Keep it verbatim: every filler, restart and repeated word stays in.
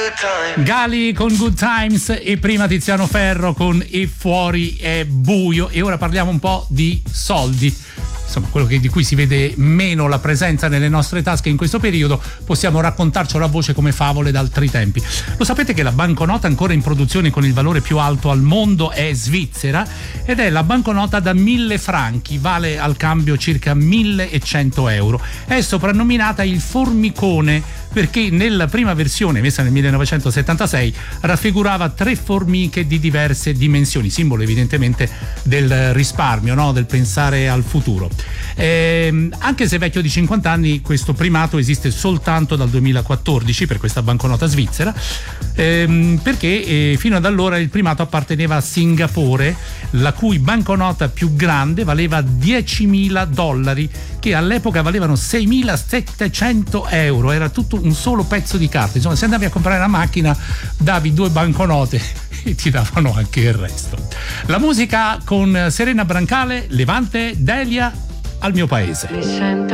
Gali con Good Times e prima Tiziano Ferro con E fuori è buio. E ora parliamo un po' di soldi. Insomma, quello che, di cui si vede meno la presenza nelle nostre tasche in questo periodo, possiamo raccontarcelo a voce come favole d'altri tempi. Lo sapete che la banconota ancora in produzione con il valore più alto al mondo è svizzera ed è la banconota da mille franchi, vale al cambio circa millecento euro. È soprannominata il formicone perché nella prima versione, messa nel millenovecentosettantasei, raffigurava tre formiche di diverse dimensioni, simbolo evidentemente del risparmio, no? Del pensare al futuro. Eh, anche se vecchio di cinquanta anni, questo primato esiste soltanto dal duemilaquattordici per questa banconota svizzera, ehm, perché eh, fino ad allora il primato apparteneva a Singapore, la cui banconota più grande valeva diecimila dollari, che all'epoca valevano seimilasettecento euro. Era tutto un solo pezzo di carta. Insomma, se andavi a comprare una macchina davi due banconote e ti davano anche il resto. La musica con Serena Brancale, Levante, Delia, Al mio paese. Mi sento